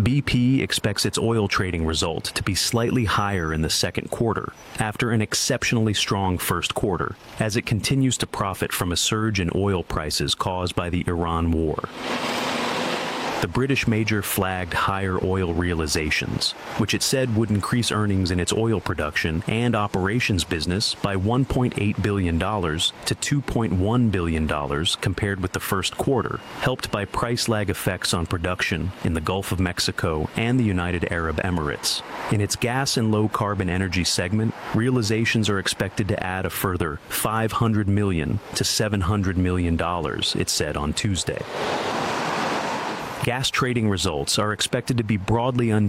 BP expects its oil trading result to be slightly higher in the second quarter, after an exceptionally strong first quarter, as it continues to profit from a surge in oil prices caused by the Iran war. The British major flagged higher oil realizations, which it said would increase earnings in its oil production and operations business by $1.8 billion to $2.1 billion compared with the first quarter, helped by price lag effects on production in the Gulf of Mexico and the United Arab Emirates. In its gas and low-carbon energy segment, realizations are expected to add a further $500 million to $700 million, it said on Tuesday. Gas trading results are expected to be broadly unchanged